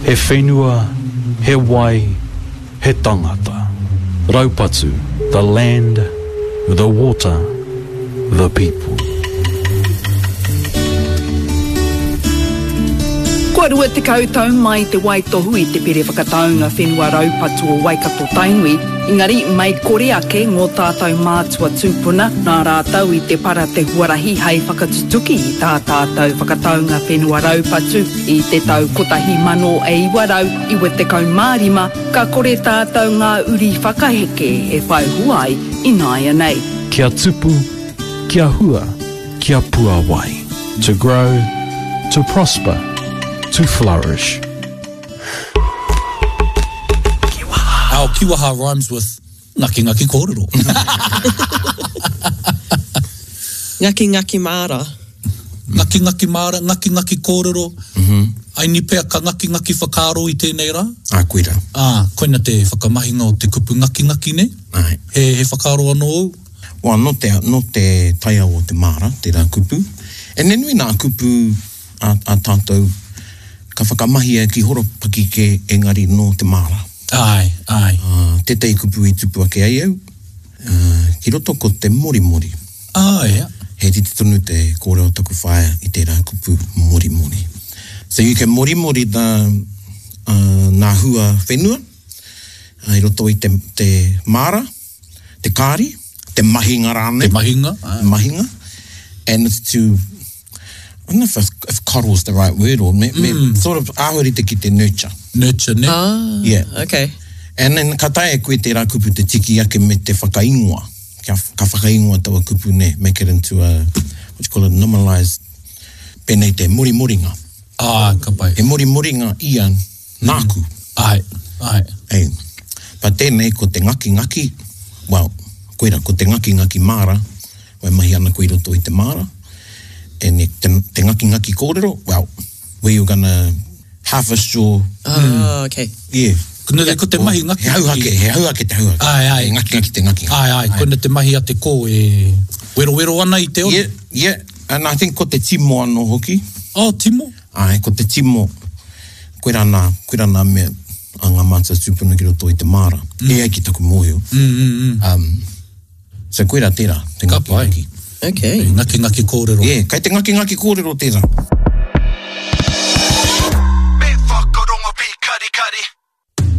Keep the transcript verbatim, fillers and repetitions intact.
He whenua, he wai, he tangata. Raupatu, the land, the water, the people. Kua rua te kautau mai te waitohu I te pere whakataunga whenua raupatu o Waikato Tainui, engari mai kore ake ngō tātou mātua tūpuna nā rātau I te para te huarahi hei whakatutuki I tā tātou whakataunga whenua raupatu I te tau kotahi mano e iwarau iwa te kaumārima, ka kore tātou ngā uri whakaheke e whai huai I nāia nei. Kia tupu, kia hua, kia pua wai. To grow, to prosper, to flourish. Our kiwaha rhymes with ngaki ngaki kōrero. Ngaki ngaki māra. Ngaki ngaki māra, ngaki ngaki kōrero. Mm-hmm. Ai ni pea ka ngaki ngaki whakaro I tēnei rā. Ah, koira. Ah, koina te whakamahinga o te kupu ngaki ngaki ne. Ai. He, he whakaro anō au. Wa no te, no te taia o te māra, te rā kupu. E nenui nā kupu a, a tātou ka whakamahia ki horopaki ke engari no te māra. Ai, ai. Uh, te tei kupu I tupu ake ai au. Uh, ki roto ko te mori mori. Ai, yeah. He titi tonu te kōreo taku whaia I te rā kupu mori mori. So you can mori mori the uh, nā hua whenua. Uh, I roto I te, te māra, te kāri, te mahinga rāne. Te mahinga. Ai. Mahinga. And it's to... I don't know if, if coddle is the right word or me, me, Mm. sort of ahuri te ki te nurture. Nurture, ne? Ah, Yeah. okay. And then ka tae koe te rā kupu te tiki ake me te whakaingoa. Ka, ka whakaingoa taua kupu ne, make it into a, what you call it, normalized, pēnei te mori moringa. Ah, ka pai. E mori moringa ia nāku. Ai, ai. Ei. Pa tēnei ko te ngaki ngaki, well, koera, ko te ngaki ngaki māra, wai mahi ana koe roto I te māra, and te, te ngaki ngaki kōrero, well, where you're gonna harvest your... Ah, okay. Yeah. Kuna te ko te mahi ngaki. He hauhake, he hauhake te hauhake. Ai, ai. Te ngaki ngaki te ngaki ngaki. Ai, ai. Kuna te mahi a te kō e... Wero wero ana I te ono. Yeah, yeah. And I think ko te timo anō hoki. Oh, timo. Ai, ko te timo. Koe rana, koe rana mea a ngā mātua tūpuna ki roto I te māra. Mm. E ai ki taku mōhio. Mm, mm, mm. Um, so koe rā tērā, te Ka ngaki pai. ngaki. Okay. Ngaki ngaki kōrero. Yeah, kai te ngaki ngaki kōrero tērā.